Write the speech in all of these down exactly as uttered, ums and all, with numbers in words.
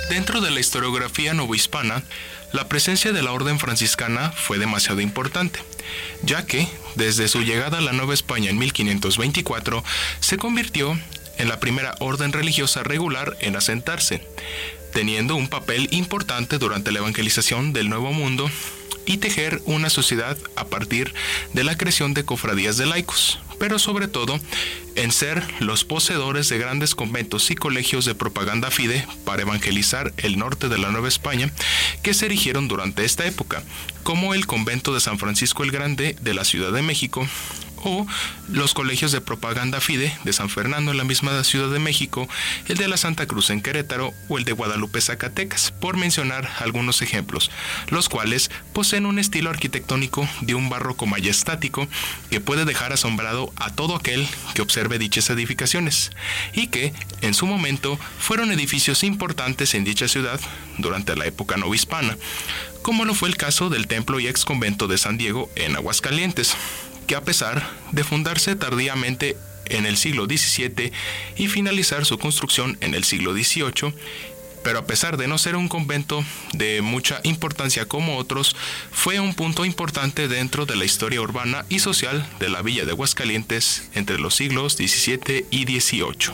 Dentro de la historiografía novohispana, la presencia de la orden franciscana fue demasiado importante, ya que, desde su llegada a la Nueva España en mil quinientos veinticuatro, se convirtió en la primera orden religiosa regular en asentarse, teniendo un papel importante durante la evangelización del Nuevo Mundo y tejer una sociedad a partir de la creación de cofradías de laicos, pero sobre todo en ser los poseedores de grandes conventos y colegios de propaganda fide para evangelizar el norte de la Nueva España que se erigieron durante esta época, como el convento de San Francisco el Grande de la Ciudad de México, o los colegios de propaganda fide de San Fernando en la misma Ciudad de México, el de la Santa Cruz en Querétaro o el de Guadalupe, Zacatecas, por mencionar algunos ejemplos, los cuales poseen un estilo arquitectónico de un barroco majestático que puede dejar asombrado a todo aquel que observe dichas edificaciones, y que, en su momento, fueron edificios importantes en dicha ciudad durante la época novohispana, como lo fue el caso del templo y ex convento de San Diego en Aguascalientes, que a pesar de fundarse tardíamente en el siglo diecisiete y finalizar su construcción en el siglo dieciocho, pero a pesar de no ser un convento de mucha importancia como otros, fue un punto importante dentro de la historia urbana y social de la villa de Aguascalientes entre los siglos diecisiete y dieciocho.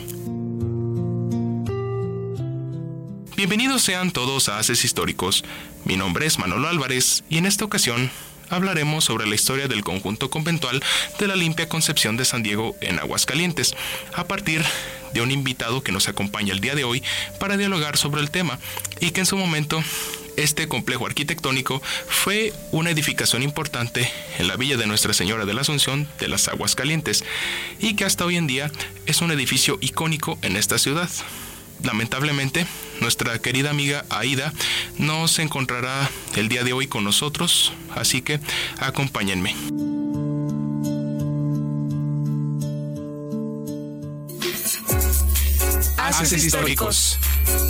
Bienvenidos sean todos a Haces Históricos. Mi nombre es Manolo Álvarez y en esta ocasión hablaremos sobre la historia del conjunto conventual de la Limpia Concepción de San Diego en Aguascalientes, a partir de un invitado que nos acompaña el día de hoy para dialogar sobre el tema, y que en su momento este complejo arquitectónico fue una edificación importante en la villa de Nuestra Señora de la Asunción de las Aguascalientes, y que hasta hoy en día es un edificio icónico en esta ciudad. Lamentablemente, nuestra querida amiga Aida no se encontrará el día de hoy con nosotros, así que acompáñenme. Haces Históricos.